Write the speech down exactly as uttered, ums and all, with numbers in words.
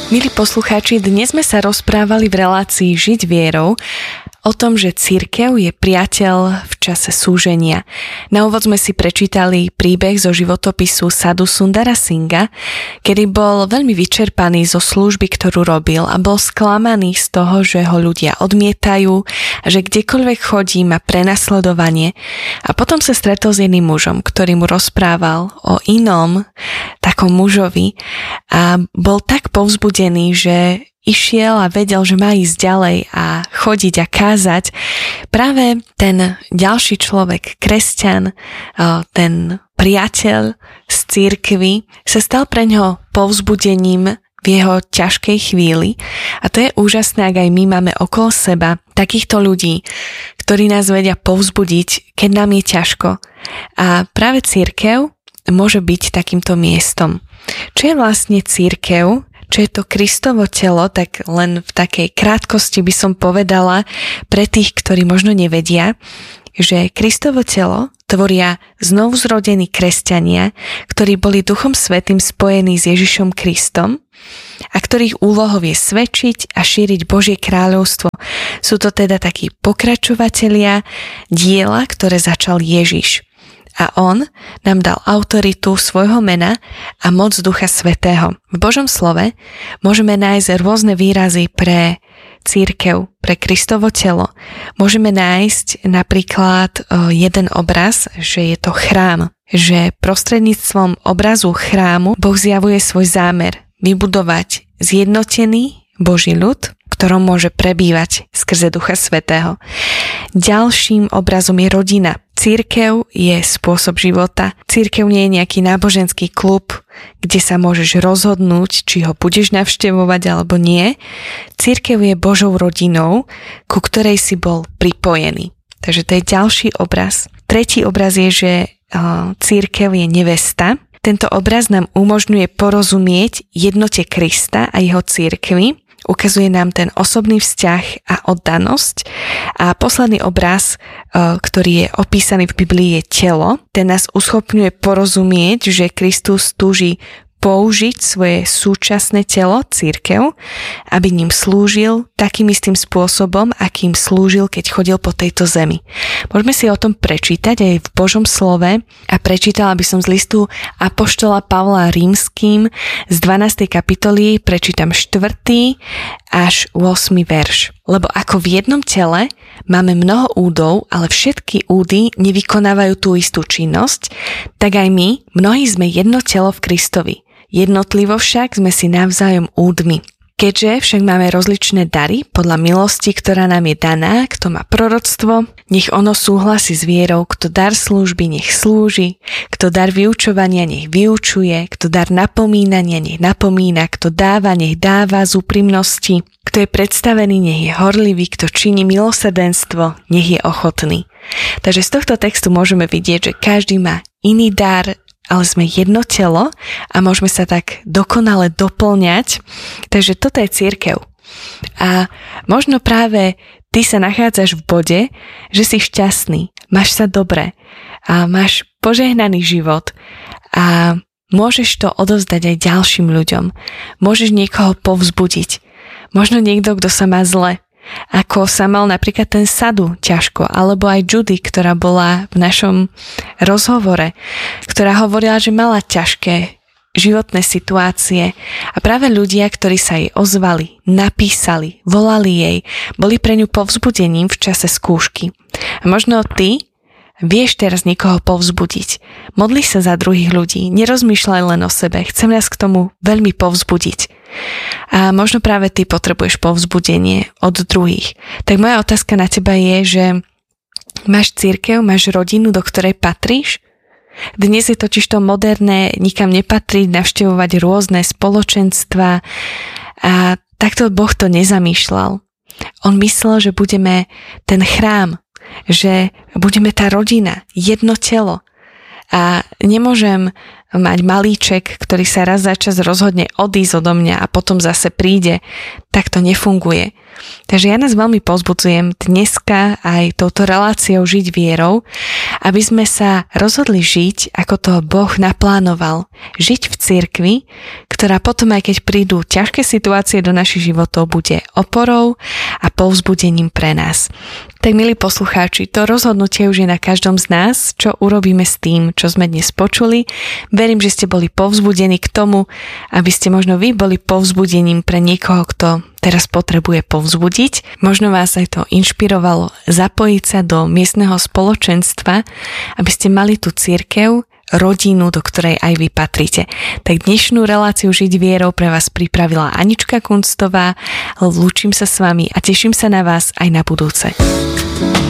Milí poslucháči, dnes sme sa rozprávali v relácii Žiť vierou o tom, že cirkev je priateľ v čase súženia. Na úvod sme si prečítali príbeh zo životopisu Sadhu Sundara Singha, kedy bol veľmi vyčerpaný zo služby, ktorú robil a bol sklamaný z toho, že ho ľudia odmietajú a že kdekoľvek chodí má prenasledovanie. A potom sa stretol s jedným mužom, ktorý mu rozprával o inom takom mužovi a bol tak povzbudený, že išiel a vedel, že má ísť ďalej a chodiť a kázať. Práve ten ďalší človek, kresťan, ten priateľ z cirkvi, sa stal pre ňoho povzbudením v jeho ťažkej chvíli. A to je úžasné, ak aj my máme okolo seba takýchto ľudí, ktorí nás vedia povzbudiť, keď nám je ťažko. A práve cirkev môže byť takýmto miestom. Čo je vlastne cirkev? Čo je to Kristovo telo, tak len v takej krátkosti by som povedala pre tých, ktorí možno nevedia, že Kristovo telo tvoria znovuzrodení kresťania, ktorí boli Duchom Svätým spojení s Ježišom Kristom a ktorých úlohou je svedčiť a šíriť Božie kráľovstvo. Sú to teda takí pokračovatelia diela, ktoré začal Ježiš. A on nám dal autoritu svojho mena a moc Ducha Svätého. V Božom slove môžeme nájsť rôzne výrazy pre cirkev, pre Kristovo telo. Môžeme nájsť napríklad jeden obraz, že je to chrám, že prostredníctvom obrazu chrámu Boh zjavuje svoj zámer vybudovať zjednotený Boží ľud, ktorom môže prebývať skrze Ducha Svätého. Ďalším obrazom je rodina. Cirkev je spôsob života. Cirkev nie je nejaký náboženský klub, kde sa môžeš rozhodnúť, či ho budeš navštevovať alebo nie. Cirkev je Božou rodinou, ku ktorej si bol pripojený. Takže to je ďalší obraz. Tretí obraz je, že cirkev je nevesta. Tento obraz nám umožňuje porozumieť jednote Krista a jeho cirkvi. Ukazuje nám ten osobný vzťah a oddanosť. A posledný obraz, ktorý je opísaný v Biblii, je telo. Ten nás uschopňuje porozumieť, že Kristus túži použiť svoje súčasné telo, cirkev, aby ním slúžil takým istým spôsobom, akým slúžil, keď chodil po tejto zemi. Môžeme si o tom prečítať aj v Božom slove a prečítala by som z listu apoštola Pavla Rímskym z dvanástej kapitoly, prečítam štvrtý až ôsmy verš. Lebo ako v jednom tele máme mnoho údov, ale všetky údy nevykonávajú tú istú činnosť, tak aj my, mnohí sme jedno telo v Kristovi. Jednotlivo však sme si navzájom údmi. Keďže však máme rozličné dary podľa milosti, ktorá nám je daná, kto má proroctvo, nech ono súhlasí s vierou, kto dar služby, nech slúži, kto dar vyučovania, nech vyučuje, kto dar napomínania, nech napomína, kto dáva, nech dáva z úprimnosti, kto je predstavený, nech je horlivý, kto činí milosrdenstvo, nech je ochotný. Takže z tohto textu môžeme vidieť, že každý má iný dar, ale sme jedno telo a môžeme sa tak dokonale doplňať. Takže toto je cirkev. A možno práve ty sa nachádzaš v bode, že si šťastný, máš sa dobre a máš požehnaný život a môžeš to odovzdať aj ďalším ľuďom. Môžeš niekoho povzbudiť. Možno niekto, kto sa má zle, ako sa mal napríklad ten Sadhu ťažko, alebo aj Judy, ktorá bola v našom rozhovore, ktorá hovorila, že mala ťažké životné situácie a práve ľudia, ktorí sa jej ozvali, napísali, volali jej, boli pre ňu povzbudením v čase skúšky. A možno ty vieš teraz niekoho povzbudiť. Modli sa za druhých ľudí, nerozmýšľaj len o sebe, chcem nás k tomu veľmi povzbudiť. A možno práve ty potrebuješ povzbudenie od druhých. Tak moja otázka na teba je, že máš cirkev, máš rodinu, do ktorej patríš? Dnes je totiž to moderné nikam nepatriť, navštevovať rôzne spoločenstva a takto Boh to nezamýšľal. On myslel, že budeme ten chrám, že budeme tá rodina, jedno telo. A nemôžem mať malíček, ktorý sa raz za čas rozhodne odísť odo mňa a potom zase príde. Tak to nefunguje. Takže ja nás veľmi povzbudzujem dneska aj touto reláciou Žiť vierou, aby sme sa rozhodli žiť, ako to Boh naplánoval. Žiť v cirkvi, ktorá potom, aj keď prídu ťažké situácie do našich životov, bude oporou a povzbudením pre nás. Tak, milí poslucháči, to rozhodnutie už je na každom z nás, čo urobíme s tým, čo sme dnes počuli. Verím, že ste boli povzbudení k tomu, aby ste možno vy boli povzbudením pre niekoho, kto teraz potrebuje povzbudiť. Možno vás aj to inšpirovalo zapojiť sa do miestneho spoločenstva, aby ste mali tú cirkev, rodinu, do ktorej aj vy patrite. Tak dnešnú reláciu Žiť vierou pre vás pripravila Anička Kunstová. Lúčim sa s vami a teším sa na vás aj na budúce.